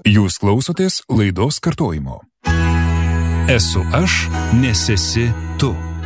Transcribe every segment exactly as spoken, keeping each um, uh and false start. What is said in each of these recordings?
Jūs klausotės laidos kartojimo. Esu aš, nes esi tu.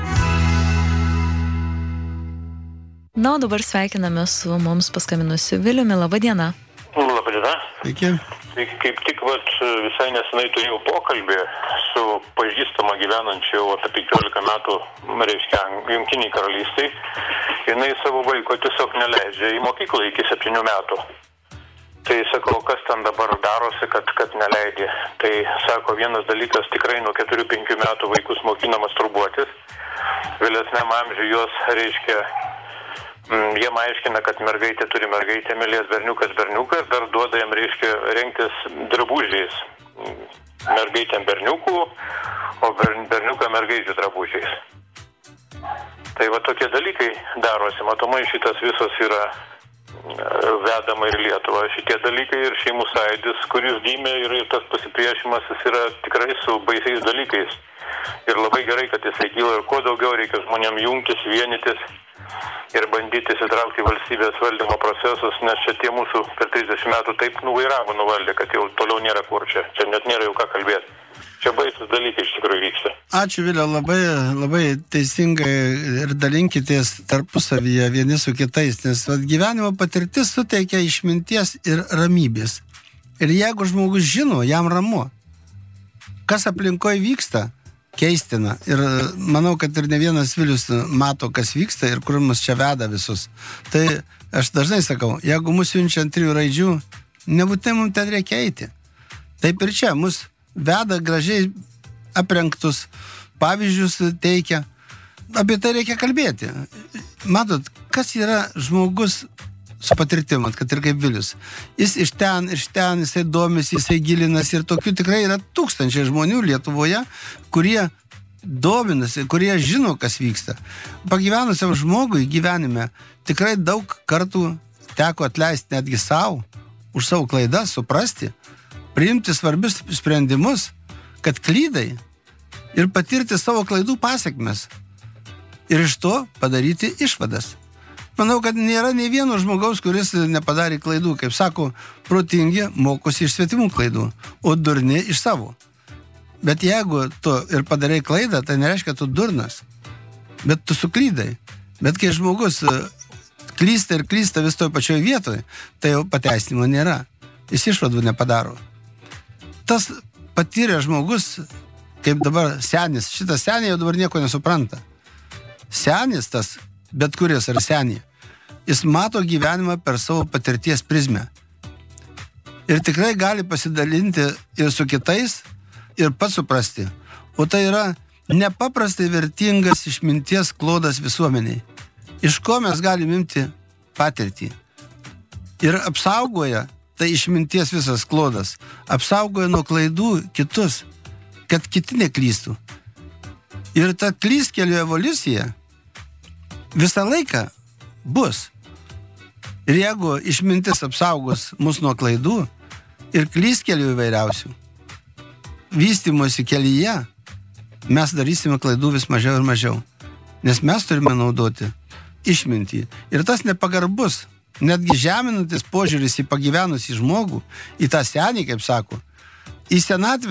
Na, o dabar sveikiname su mums paskaminusiu Viliumi. Labą dieną. Labą dieną. Sveiki. Tai kaip tik vat, visai nesenai turėjau pokalbį su pažįstama gyvenančia jau apie penkiolika metų, reiškia, Jungtinėj Karalystėj. Jinai savo vaiko tiesiog neleidžia į mokyklą iki septynių metų. Tai sakau, kas ten dabar darosi, kad, kad neleidė. Tai sako, vienas dalykas tikrai nuo keturių penkių metų vaikus mokina masturbuotis. Vėlesniam amžiui jos, reiškia, mm, jiem aiškina, kad mergaitė turi mergaitę mylės, berniukas berniukas, dar duoda jam, reiškia, rengtis drabužiais. Mergaitėm berniukų, o berniuką mergaičių drabužiais. Tai va tokie dalykai darosi. Matomai šitas visas yra vedama ir Lietuva. Šitie dalykai ir šeimų sąjūdis, kuris gimė ir, ir tas pasipriešimas, jis yra tikrai su baisiais dalykais. Ir labai gerai, kad jisai kyla ir kuo daugiau reikia žmonėm jungtis, vienytis ir bandyti įsitraukti į valstybės valdymo procesus, nes čia tie mūsų per trisdešimt metų taip nuvairavo nuvaldė, kad jau toliau nėra kur čia. Čia net nėra jau ką kalbėti. Čia baisus dalykai iš tikrųjų vyksta. Ačiū, Vilio, labai, labai teisingai ir dalinkitės tarpusavyje vieni su kitais, nes vat, gyvenimo patirtis suteikia išminties ir ramybės. Ir jeigu žmogus žino, jam ramu. Kas aplinkoje vyksta, keistina. Ir manau, kad ir ne vienas Vilius mato, kas vyksta ir kur mus čia veda visus. Tai aš dažnai sakau, jeigu mus siunčia ant trijų raidžių, nebūtinai mums ten reikia eiti. Taip ir čia, mus veda gražiai aprengtus, pavyzdžius teikia. Apie tai reikia kalbėti. Matot, kas yra žmogus su patirtim, kad ir kaip Vilius. Jis iš ten, iš ten, jisai domisi, jisai gilinasi ir tokių tikrai yra tūkstančiai žmonių Lietuvoje, kurie dominasi, kurie žino, kas vyksta. Pagyvenusiam žmogui gyvenime tikrai daug kartų teko atleisti netgi savo, už savo klaidas, suprasti, priimti svarbius sprendimus, kad klydai ir patirti savo klaidų pasekmes ir iš to padaryti išvadas. Manau, kad nėra nei vieno žmogaus, kuris nepadarė klaidų. Kaip sako, protingi mokosi iš svetimų klaidų, o durni iš savo. Bet jeigu tu ir padarai klaidą, tai nereiškia, kad tu durnas. Bet tu suklydai. Bet kai žmogus klysta ir klysta vis toj pačioj vietoje, tai jau pateisinimo nėra. Jis išvadų nepadaro. Tas patyrė žmogus, kaip dabar senis, šitas senė jau dabar nieko nesupranta. Senis tas, bet kuris ar senė, jis mato gyvenimą per savo patirties prizmę. Ir tikrai gali pasidalinti ir su kitais, ir pats suprasti. O tai yra nepaprastai vertingas išminties klodas visuomeniai. Iš ko mes galime imti patirtį. Ir apsaugoja tai išminties visas klodas, apsaugoja nuo klaidų kitus, kad kiti neklystų. Ir ta klystkelių evoliucija visą laiką bus. Ir jeigu išmintis apsaugos mus nuo klaidų ir klystkelių įvairiausių, vystymosi kelyje, mes darysime klaidų vis mažiau ir mažiau. Nes mes turime naudoti išmintį. Ir tas nepagarbus, netgi žeminantis požiūris į pagyvenusį žmogų, į tą senį, kaip sako, į senatvę